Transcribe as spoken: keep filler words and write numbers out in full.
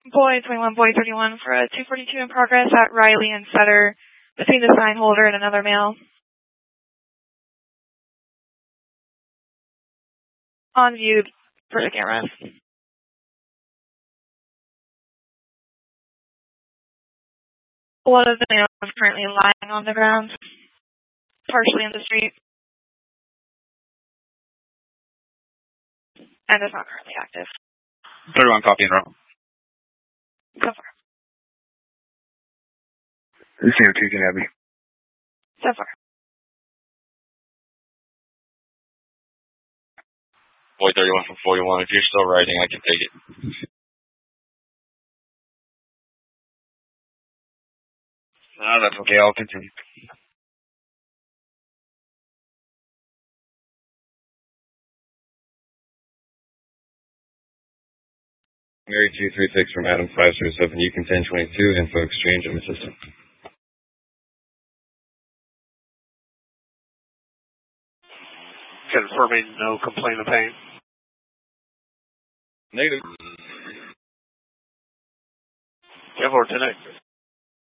Boy twenty-one, boy thirty-one for a two forty-two in progress at Riley and Sutter between the sign holder and another male. On view for the cameras. One of the males is currently lying on the ground, partially in the street, and is not currently active. thirty-one, copy and roll. So far. This is zero two, can have me. So far. Boy thirty-one from forty-one, if you're still writing, I can take it. No, that's okay, I'll continue. Mary two three six from Adam five zero seven, you can ten twenty-two, info exchange, I'm assistant. Confirming no complaint of pain. Negative. Kevlar ten eight.